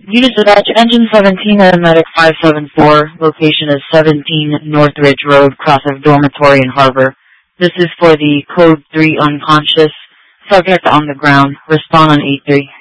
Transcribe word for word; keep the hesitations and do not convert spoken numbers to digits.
Unit dispatch, engine seventeen, medic five seven four, location is seventeen Northridge Road, cross of Dormitory and Harbor. This is for the code three unconscious, subject on the ground. Respond on eight three.